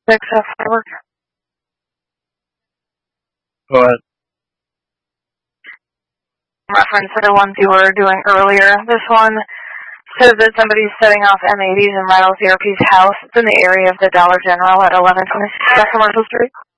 Except fireworks. Go ahead. Reference to the ones you were doing earlier. This one says that somebody's setting off M80s in Ronald Therapy's house. It's in the area of the Dollar General at 1126 Commercial Street.